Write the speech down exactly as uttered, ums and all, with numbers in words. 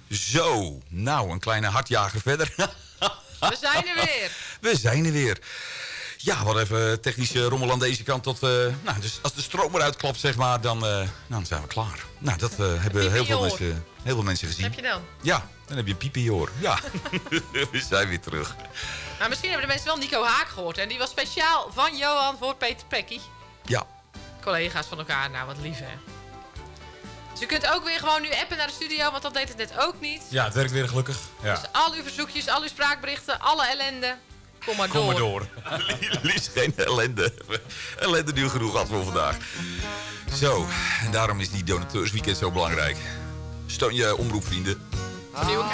Zo, nou, een kleine hartjager verder. We zijn er weer. We zijn er weer. Ja, wat even technische rommel aan deze kant. Tot, uh, nou, dus als de stroom eruit klapt, zeg maar, dan, uh, nou, dan zijn we klaar. Nou, dat uh, hebben heel veel, mensen, heel veel mensen gezien. Wat heb je dan? Ja, dan heb je een piep in je oor. Ja, we zijn weer terug. Nou, misschien hebben de mensen wel Nico Haak gehoord. En die was speciaal van Johan voor Peter Pekkie. Ja. Collega's van elkaar, nou wat lief hè. Dus u kunt ook weer gewoon nu appen naar de studio, want dat deed het net ook niet. Ja, het werkt weer gelukkig. Ja. Dus al uw verzoekjes, al uw spraakberichten, alle ellende. Kom maar Kom door. maar door. Liefst geen ellende. Ellende nu genoeg had voor vandaag. Zo, en daarom is die donateursweekend zo belangrijk. Steun je omroepvrienden. Nieuwe